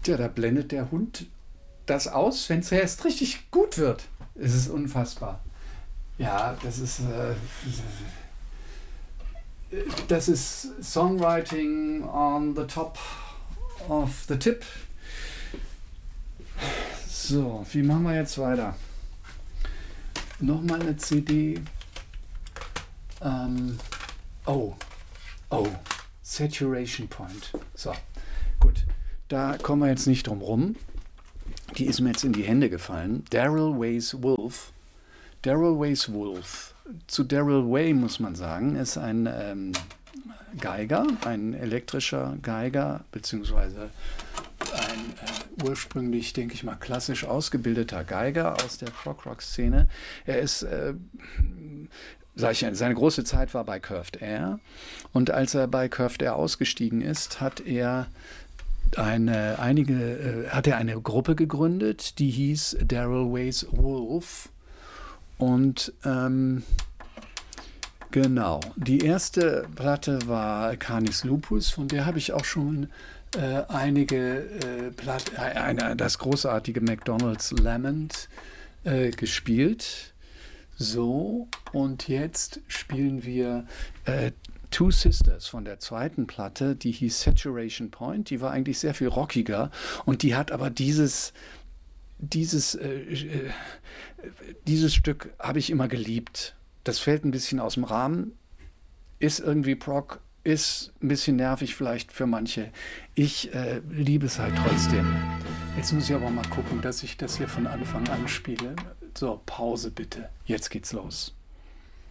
Tja, da blendet der Hund das aus, wenn es erst richtig gut wird. Es ist unfassbar. Ja, das ist Songwriting on the top of the tip. So, wie machen wir jetzt weiter? Nochmal eine CD. Oh, Saturation Point. So, gut. Da kommen wir jetzt nicht drum rum. Die ist mir jetzt in die Hände gefallen. Daryl Way's Wolf. Daryl Way's Wolf. Zu Daryl Way muss man sagen, ist ein Geiger, ein elektrischer Geiger, beziehungsweise ein ursprünglich, denke ich mal, klassisch ausgebildeter Geiger aus der Prog-Rock-Szene. Er ist, seine große Zeit war bei Curved Air, und als er bei Curved Air ausgestiegen ist, hat er eine Gruppe gegründet, die hieß Daryl Way's Wolf. Und genau, die erste Platte war Canis Lupus, von der habe ich auch schon das großartige McDonald's Lament gespielt. So, und jetzt spielen wir Two Sisters von der zweiten Platte, die hieß Saturation Point. Die war eigentlich sehr viel rockiger, und die hat aber dieses Stück habe ich immer geliebt. Das fällt ein bisschen aus dem Rahmen, ist irgendwie Prog, ist ein bisschen nervig vielleicht für manche. Ich liebe es halt trotzdem. Jetzt muss ich aber mal gucken, dass ich das hier von Anfang an spiele. So, Pause bitte. Jetzt geht's los.